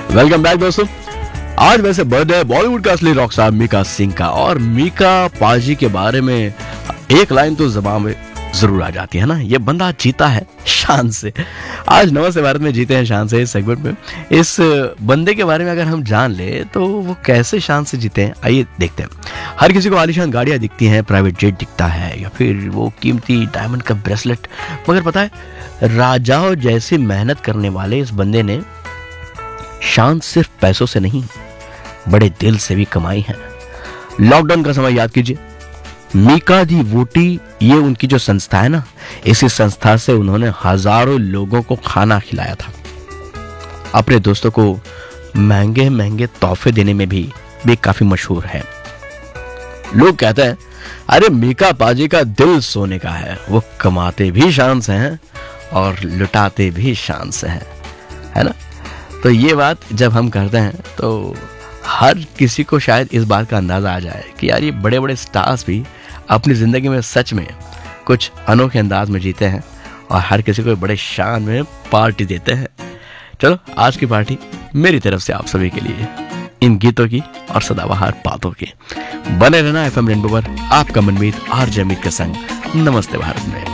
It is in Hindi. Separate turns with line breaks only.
वेलकम बैक दोस्तों। आज वैसे बर्थडे है बॉलीवुड का असली रॉक स्टार मीका सिंह का, और मीका पाजी के बारे में एक लाइन तो ज़बान में जरूर आ जाती है ना, ये बंदा जीता है शान से। आज नमस्ते भारत में जीते हैं शान से इस सेगमेंट में। इस बंदे के बारे में अगर हम जान ले तो वो कैसे शान से जीते हैं, आइए देखते हैं। हर किसी को आलीशान गाड़ियां दिखती हैं, प्राइवेट जेट दिखता है, या फिर वो कीमती डायमंड का ब्रेसलेट, मगर पता है राजाओं जैसी मेहनत करने वाले इस बंदे ने शान सिर्फ पैसों से नहीं, बड़े दिल से भी कमाई है। लॉकडाउन का समय याद कीजिए, मीका दी वोटी ये उनकी जो संस्था है ना, इसी संस्था से उन्होंने हजारों लोगों को खाना खिलाया था। अपने दोस्तों को महंगे महंगे तोहफे देने में भी काफी मशहूर है। लोग कहते हैं अरे मीका पाजी का दिल सोने का है, वो कमाते भी शान से हैं और लुटाते भी शान से हैं, है ना। तो ये बात जब हम करते हैं तो हर किसी को शायद इस बात का अंदाजा आ जाए कि यार ये बड़े बड़े स्टार्स भी अपनी जिंदगी में सच में कुछ अनोखे अंदाज में जीते हैं और हर किसी को बड़े शान में पार्टी देते हैं। चलो आज की पार्टी मेरी तरफ से आप सभी के लिए, इन गीतों की और सदाबहार बातों की। बने रहना FM रेनबो पर, आपका मनमीत आरजे अमित के संग नमस्ते भारत में।